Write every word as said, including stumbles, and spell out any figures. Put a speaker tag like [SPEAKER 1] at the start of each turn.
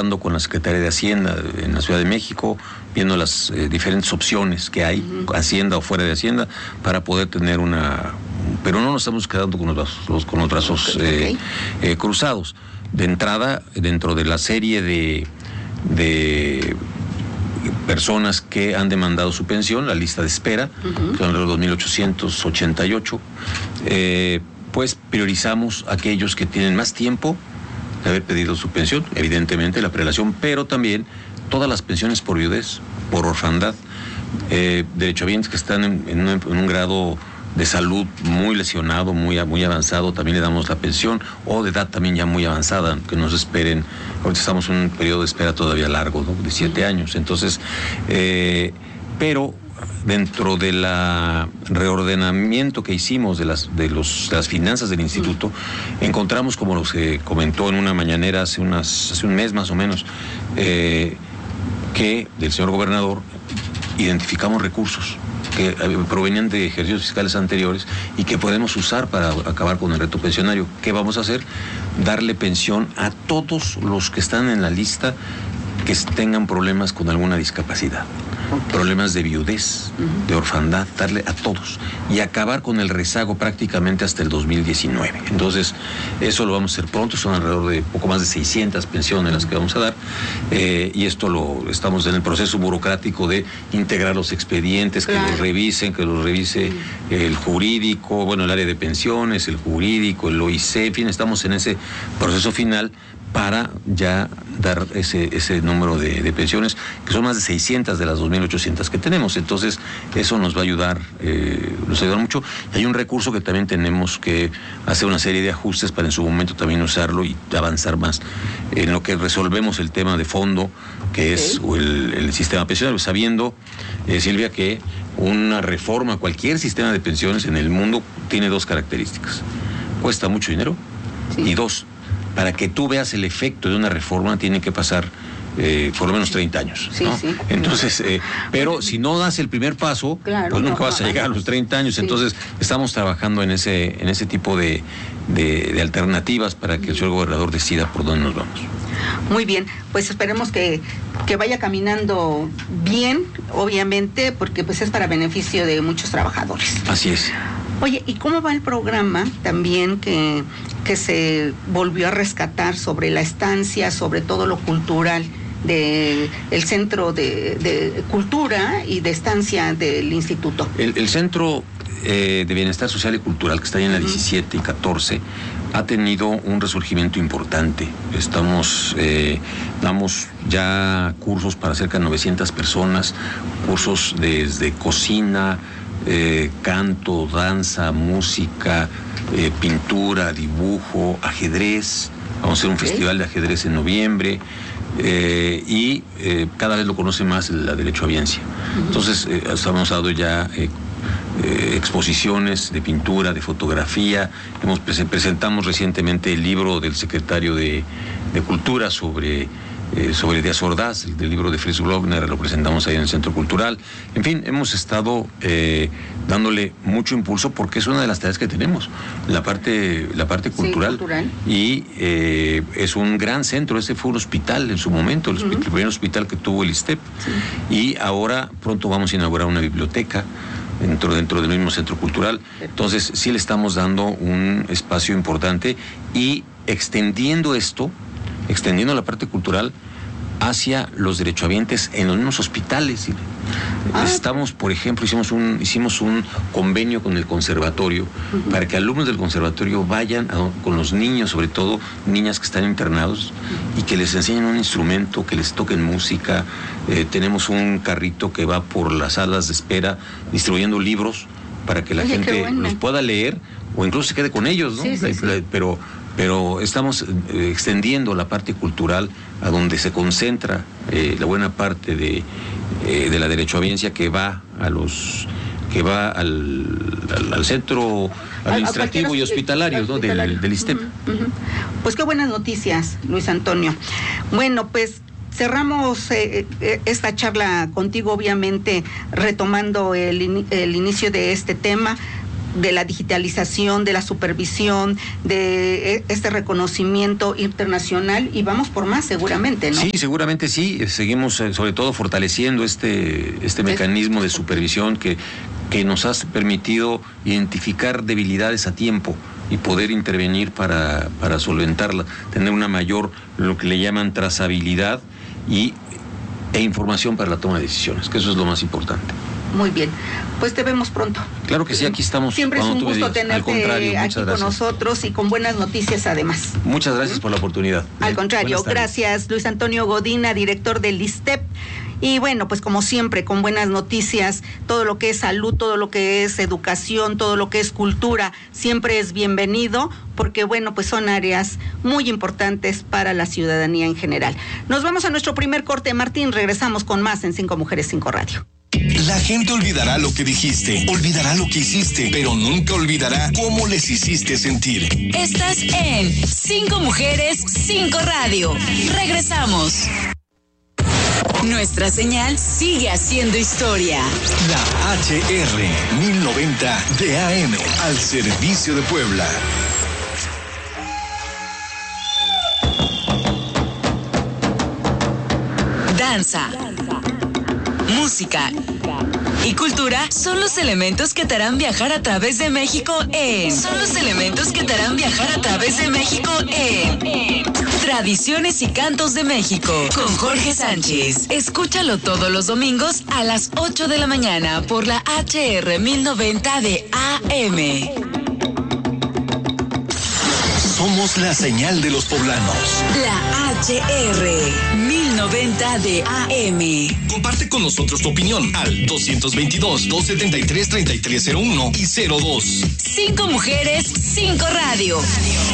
[SPEAKER 1] consultando con la Secretaría de Hacienda en la Ciudad de México, viendo las eh, diferentes opciones que hay, uh-huh. Hacienda o fuera de Hacienda, para poder tener una... Pero no nos estamos quedando con los brazos, con los brazos eh, okay. eh, cruzados. De entrada, dentro de la serie de, de personas que han demandado su pensión, la lista de espera, uh-huh. son los dos mil ochocientos ochenta y ocho, eh, pues priorizamos a aquellos que tienen más tiempo de haber pedido su pensión, evidentemente la prelación, pero también todas las pensiones por viudez, por orfandad, eh, derechohabientes que están en, en, un, en un grado de salud muy lesionado, muy, muy avanzado, también le damos la pensión, o de edad también ya muy avanzada, que nos esperen. Ahorita estamos en un periodo de espera todavía largo, ¿no? De siete años. Entonces, eh, pero dentro de la reordenamiento que hicimos de las de los de las finanzas del instituto, encontramos, como se comentó en una mañanera hace unas hace un mes más o menos, eh, que del señor gobernador identificamos recursos que provenían de ejercicios fiscales anteriores y que podemos usar para acabar con el reto pensionario. ¿Qué vamos a hacer? Darle pensión a todos los que están en la lista que tengan problemas con alguna discapacidad, okay. Problemas de viudez, uh-huh. de orfandad, darle a todos y acabar con el rezago prácticamente hasta el dos mil diecinueve. Entonces, eso lo vamos a hacer pronto, son alrededor de poco más de seiscientas pensiones las que vamos a dar, eh, y esto lo estamos en el proceso burocrático de integrar los expedientes, claro. Que los revisen, que los revise uh-huh. el jurídico, bueno, el área de pensiones, el jurídico, el O I C, en fin, estamos en ese proceso final para ya dar ese ese número de, de pensiones, que son más de seiscientas de las dos mil ochocientas que tenemos. Entonces, eso nos va a ayudar, eh, nos va a ayudar mucho. Y hay un recurso que también tenemos que hacer una serie de ajustes para en su momento también usarlo y avanzar más en lo que resolvemos el tema de fondo, que es okay. el, el sistema pensionario, sabiendo, eh, Silvia, que una reforma, cualquier sistema de pensiones en el mundo tiene dos características: cuesta mucho dinero, sí. Y dos, para que tú veas el efecto de una reforma tiene que pasar eh, por lo menos treinta años, sí, ¿no? Sí. Entonces, eh, pero si no das el primer paso, claro, pues nunca no, vas a llegar a los treinta años. Sí. Entonces, estamos trabajando en ese en ese tipo de, de, de alternativas para que el señor gobernador decida por dónde nos vamos.
[SPEAKER 2] Muy bien, pues esperemos que, que vaya caminando bien, obviamente, porque pues es para beneficio de muchos trabajadores.
[SPEAKER 1] Así es.
[SPEAKER 2] Oye, ¿y cómo va el programa también que, que se volvió a rescatar sobre la estancia, sobre todo lo cultural de el Centro de, de Cultura y de Estancia del Instituto? El,
[SPEAKER 1] el Centro eh, de Bienestar Social y Cultural, que está ahí en la uh-huh. diecisiete y catorce, ha tenido un resurgimiento importante. Estamos, eh, damos ya cursos para cerca de novecientas personas, cursos desde cocina, Eh, canto, danza, música, eh, pintura, dibujo, ajedrez. Vamos a hacer un okay. festival de ajedrez en noviembre, eh, y eh, cada vez lo conoce más la derechohabiencia. Uh-huh. Entonces, eh, estamos dando ya eh, eh, exposiciones de pintura, de fotografía. Hemos presentamos recientemente el libro del secretario de, de Cultura sobre Eh, sobre Díaz Ordaz, el del libro de Fritz Glockner, lo presentamos ahí en el Centro Cultural. En fin, hemos estado eh, dándole mucho impulso porque es una de las tareas que tenemos, la parte, la parte cultural. Sí, cultural. Y eh, es un gran centro. Ese fue un hospital en su momento, el, uh-huh. hospital, el primer hospital que tuvo el ISSSTEP. Sí. Y ahora pronto vamos a inaugurar una biblioteca dentro, dentro del mismo Centro Cultural. Entonces, sí le estamos dando un espacio importante y extendiendo esto, extendiendo la parte cultural hacia los derechohabientes en los mismos hospitales. Ah. Estamos, por ejemplo, hicimos un hicimos un convenio con el conservatorio uh-huh. para que alumnos del conservatorio vayan a, con los niños, sobre todo niñas que están internados, uh-huh. y que les enseñen un instrumento, que les toquen música. Eh, tenemos un carrito que va por las salas de espera distribuyendo libros para que la Oye, gente los pueda leer o incluso se quede con ellos, ¿no? Sí, sí, sí. Pero pero estamos eh, extendiendo la parte cultural a donde se concentra eh, la buena parte de, eh, de la derechohabiencia que va a los que va al, al, al centro administrativo y hospitalario, ¿no? del, del ISSSTEP.
[SPEAKER 2] Uh-huh, uh-huh. Pues qué buenas noticias, Luis Antonio. Bueno, pues cerramos eh, esta charla contigo, obviamente retomando el, in, el inicio de este tema. de la digitalización, de la supervisión, de este reconocimiento internacional, y vamos por más seguramente, ¿no?
[SPEAKER 1] Sí, seguramente sí. Seguimos eh, sobre todo fortaleciendo este, este mecanismo de supervisión que, que nos ha permitido identificar debilidades a tiempo y poder intervenir para, para solventarla, tener una mayor, lo que le llaman trazabilidad y, e información para la toma de decisiones, que eso es lo más importante.
[SPEAKER 2] Muy bien, pues te vemos pronto.
[SPEAKER 1] Claro que sí, aquí estamos.
[SPEAKER 2] Siempre es un gusto tenerte aquí con nosotros y con buenas noticias además.
[SPEAKER 1] Muchas gracias por la oportunidad.
[SPEAKER 2] Al contrario, gracias Luis Antonio Godina, director del ISSSTEP. Y bueno, pues como siempre, con buenas noticias, todo lo que es salud, todo lo que es educación, todo lo que es cultura, siempre es bienvenido, porque bueno, pues son áreas muy importantes para la ciudadanía en general. Nos vamos a nuestro primer corte, Martín, regresamos con más en Cinco Mujeres, Cinco Radio.
[SPEAKER 3] La gente olvidará lo que dijiste, olvidará lo que hiciste, pero nunca olvidará cómo les hiciste sentir.
[SPEAKER 4] Estás en Cinco Mujeres, Cinco Radio. Regresamos. Nuestra señal sigue haciendo historia.
[SPEAKER 3] La H R mil noventa de A M, al servicio de Puebla.
[SPEAKER 4] Danza, música y cultura son los elementos que te harán viajar a través de México en... Son los elementos que te harán viajar a través de México en... Tradiciones y Cantos de México, con Jorge Sánchez. Escúchalo todos los domingos a las ocho de la mañana por la H R mil noventa de A M.
[SPEAKER 3] Somos la señal de los poblanos.
[SPEAKER 4] La H R mil noventa de A M.
[SPEAKER 3] Comparte con nosotros tu opinión al dos veintidós, dos setenta y tres, treinta y tres cero uno y cero dos.
[SPEAKER 4] Cinco Mujeres, Cinco Radio.